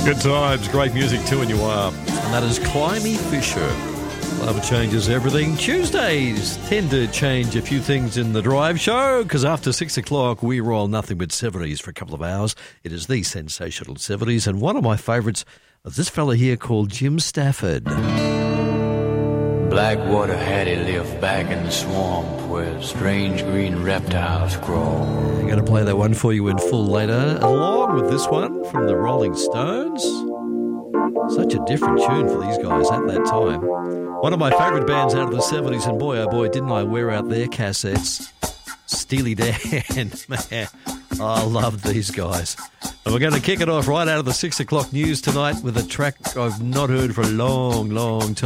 Good times, great music too, and you are. And that is Climby Fisher. Love changes everything. Tuesdays tend to change a few things in the drive show because after 6 o'clock we roll nothing but 70s for a couple of hours. It is the sensational 70s, and one of my favourites is this fella here called Jim Stafford. Blackwater Hattie lived back in the swamp where strange green reptiles crawl. I'm going to play that one for you in full later, along with this one from the Rolling Stones. Such a different tune for these guys at that time. One of my favourite bands out of the 70s, and boy, oh boy, didn't I wear out their cassettes. Steely Dan, man, I love these guys. And we're going to kick it off right out of the 6 o'clock news tonight with a track I've not heard for a long, long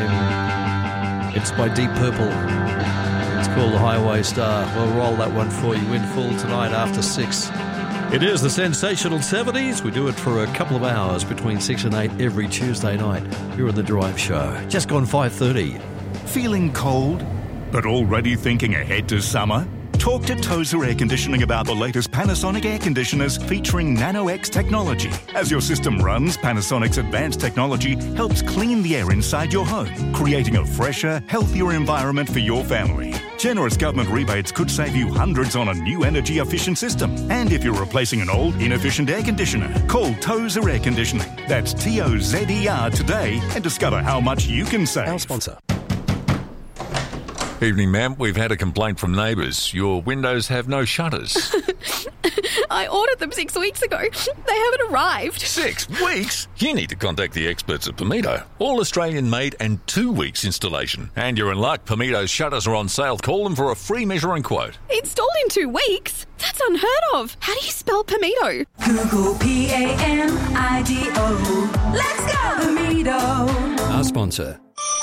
time. It's by Deep Purple. It's called The Highway Star. We'll roll that one for you in full tonight after 6. It is the sensational 70s. We do it for a couple of hours between 6 and 8 every Tuesday night here on The Drive Show. Just gone 5:30. Feeling cold, but already thinking ahead to summer? Talk to Tozer Air Conditioning about the latest Panasonic air conditioners featuring Nano-X technology. As your system runs, Panasonic's advanced technology helps clean the air inside your home, creating a fresher, healthier environment for your family. Generous government rebates could save you hundreds on a new energy-efficient system. And if you're replacing an old, inefficient air conditioner, call Tozer Air Conditioning. That's Tozer today and discover how much you can save. Our sponsor. Evening, ma'am. We've had a complaint from neighbours. Your windows have no shutters. I ordered them 6 weeks ago. They haven't arrived. 6 weeks? You need to contact the experts at Pomito. All Australian made and 2 weeks installation. And you're in luck. Pomito's shutters are on sale. Call them for a free measuring quote. Installed in 2 weeks? That's unheard of. How do you spell Pomito? Google P-A-M-I-D-O. Let's go, Pomito. Our sponsor.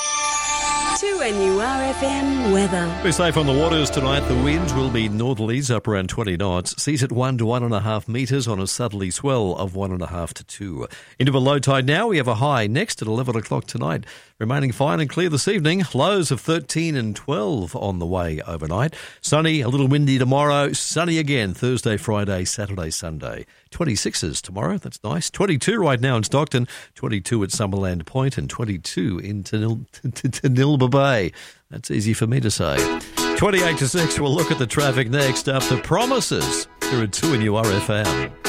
2NURFM weather. Be safe on the waters tonight. The winds will be northerlies up around 20 knots. Seas at 1 to 1.5 metres on a southerly swell of 1.5 to 2. Into a low tide now. We have a high next at 11 o'clock tonight. Remaining fine and clear this evening. Lows of 13 and 12 on the way overnight. Sunny, a little windy tomorrow. Sunny again Thursday, Friday, Saturday, Sunday. 26s tomorrow. That's nice. 22 right now in Stockton. 22 at Summerland Point and 22 in Tanilba Bay. That's easy for me to say. 28 to 6. We'll look at the traffic next after Promises. Here at 2NURFM.